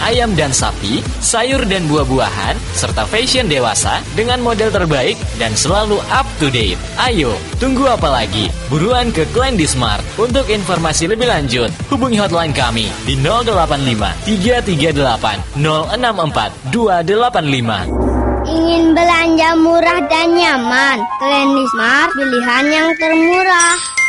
ayam dan sapi, sayur dan buah-buahan, serta fashion dewasa dengan model terbaik dan selalu up to date. Ayo, tunggu apa lagi? Buruan ke Klendi Smart. Untuk informasi lebih lanjut, hubungi hotline kami di 085 338 064 285. Ingin belanja murah dan nyaman? Klendi Smart, pilihan yang termurah.